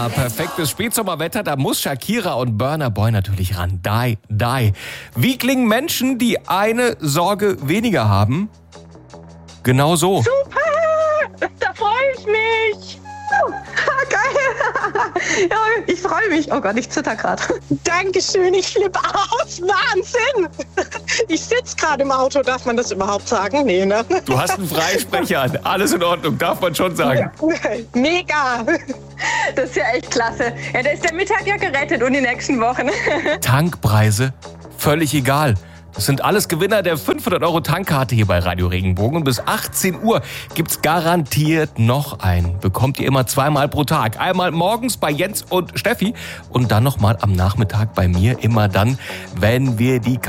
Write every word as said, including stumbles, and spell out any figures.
Ja, perfektes Spätsommerwetter, da muss Shakira und Burna Boy natürlich ran. Die, die. Wie klingen Menschen, die eine Sorge weniger haben? Genau so. Super! Da freue ich mich! Geil! Ja, ich freue mich. Oh Gott, ich zitter gerade. Dankeschön, ich flippe aus. Wahnsinn! Ich sitze gerade im Auto. Darf man das überhaupt sagen? Nee, ne? Du hast einen Freisprecher. Alles in Ordnung, darf man schon sagen. Mega! Das ist ja echt klasse. Ja, da ist der Mittag ja gerettet und die nächsten Wochen. Tankpreise, völlig egal. Das sind alles Gewinner der fünfhundert Euro Tankkarte hier bei Radio Regenbogen. Und bis achtzehn Uhr gibt's garantiert noch einen. Bekommt ihr immer zweimal pro Tag. Einmal morgens bei Jens und Steffi und dann nochmal am Nachmittag bei mir. Immer dann, wenn wir die